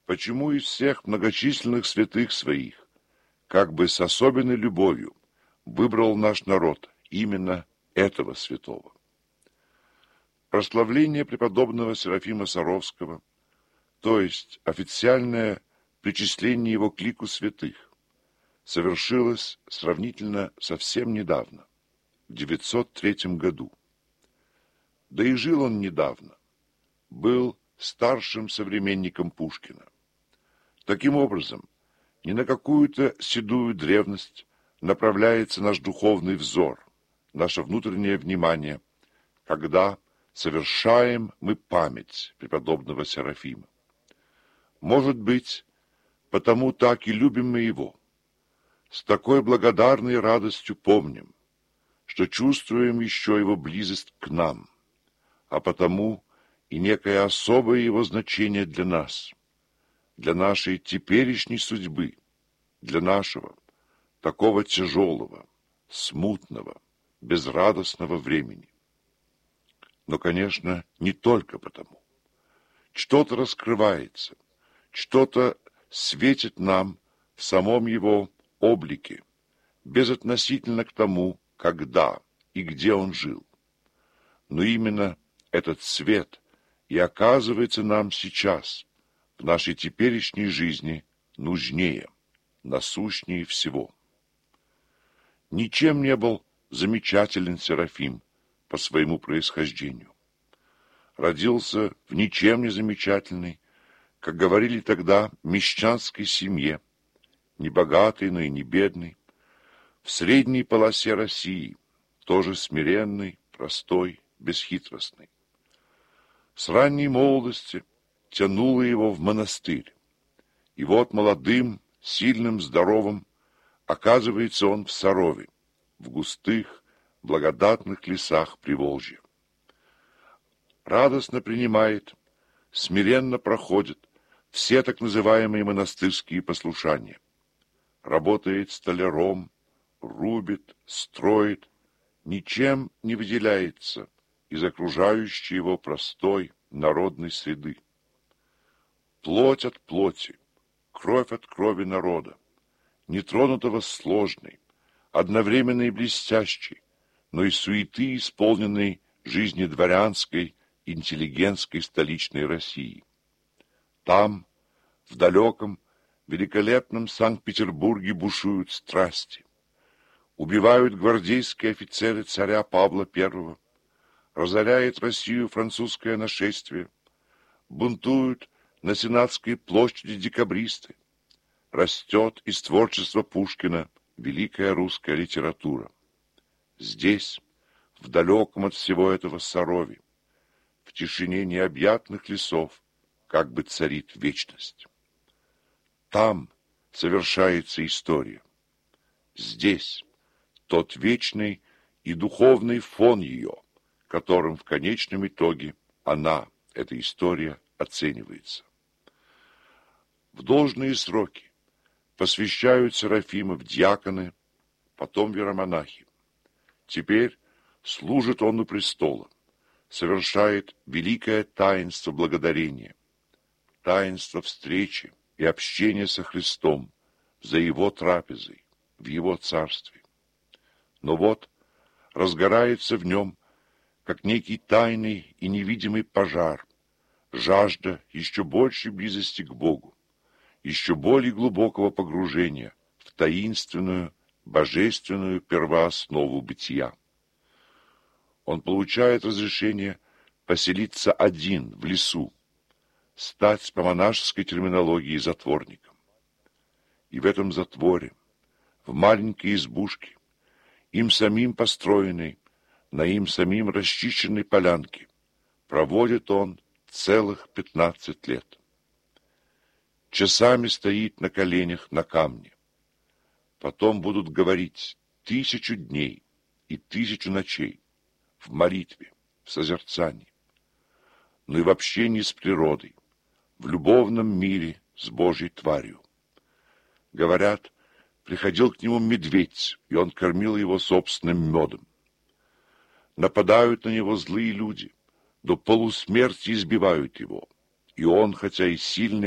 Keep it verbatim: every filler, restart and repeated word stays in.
почему из всех многочисленных святых своих, как бы с особенной любовью, выбрал наш народ именно этого святого. Прославление преподобного Серафима Саровского, то есть официальное причисление его к лику святых, совершилось сравнительно совсем недавно, в девятьсот третьем году. Да и жил он недавно, был старшим современником Пушкина. Таким образом, ни на какую-то седую древность направляется наш духовный взор, наше внутреннее внимание, когда совершаем мы память преподобного Серафима. Может быть, потому так и любим мы его. С такой благодарной радостью помним, что чувствуем еще его близость к нам, а потому и некое особое его значение для нас, для нашей теперешней судьбы, для нашего такого тяжелого, смутного, безрадостного времени. Но, конечно, не только потому. Что-то раскрывается, что-то светит нам в самом его облике, безотносительно к тому, когда и где он жил. Но именно этот свет и оказывается нам сейчас, в нашей теперешней жизни, нужнее, насущнее всего. Ничем не был замечателен Серафим по своему происхождению. Родился в ничем не замечательной, как говорили тогда, мещанской семье, не богатой, но и не бедной, в средней полосе России, тоже смиренной, простой, бесхитростной. С ранней молодости тянуло его в монастырь, и вот молодым, сильным, здоровым оказывается он в Сарове, в густых, благодатных лесах Приволжья. Радостно принимает, смиренно проходит все так называемые монастырские послушания. Работает столяром, рубит, строит, ничем не выделяется из окружающей его простой народной среды. Плоть от плоти, кровь от крови народа, нетронутого сложной, одновременно и блестящей, но и суеты, исполненной жизни дворянской, интеллигентской столичной России. Там, в далеком, великолепном Санкт-Петербурге бушуют страсти. Убивают гвардейские офицеры царя Павла Первого, разоряет Россию французское нашествие, бунтуют на Сенатской площади декабристы, растет из творчества Пушкина великая русская литература. Здесь, в далеком от всего этого Сарове, в тишине необъятных лесов, как бы царит вечность. Там совершается история. Здесь тот вечный и духовный фон ее, которым в конечном итоге она, эта история, оценивается. В должные сроки посвящают Серафима в диаконы, потом в иеромонахи. Теперь служит он у престола, совершает великое таинство благодарения, таинство встречи и общения со Христом за его трапезой, в его царстве. Но вот разгорается в нем, как некий тайный и невидимый пожар, жажда еще большей близости к Богу, еще более глубокого погружения в таинственную, божественную первооснову бытия. Он получает разрешение поселиться один в лесу, стать по монашеской терминологии затворником. И в этом затворе, в маленькой избушке, им самим построенной, на им самим расчищенной полянке, проводит он целых пятнадцать лет. Часами стоит на коленях на камне. Потом будут говорить тысячу дней и тысячу ночей в молитве, в созерцании, но и в общении с природой, в любовном мире с Божьей тварью. Говорят, приходил к нему медведь, и он кормил его собственным медом. Нападают на него злые люди, до полусмерти избивают его, и он, хотя и сильный